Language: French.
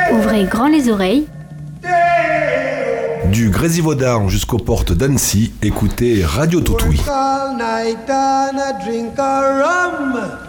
Ouvrez grand les oreilles. Du Grésivaudan jusqu'aux portes d'Annecy, écoutez Radio Toutouille. All night and I drink a rum.